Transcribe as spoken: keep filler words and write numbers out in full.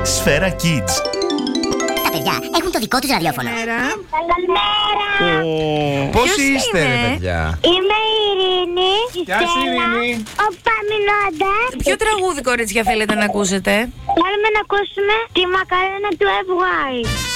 Σφαίρα Kids. Τα παιδιά έχουν το δικό τους ραδιόφωνο. Καλημέρα. Πώς είστε, είναι? ρε παιδιά? Είμαι η Ειρήνη. Γεια σου, Ειρήνη. Ο Παμινώντας. Ποιο τραγούδι, κορίτσια, θέλετε να ακούσετε? Θέλουμε να ακούσουμε τη Μακαρένα του F Y.